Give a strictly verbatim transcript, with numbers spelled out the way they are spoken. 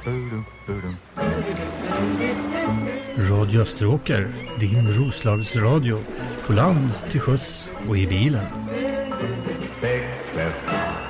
Radio Österåker, din Roslagsradio, på land, till sjöss och i bilen.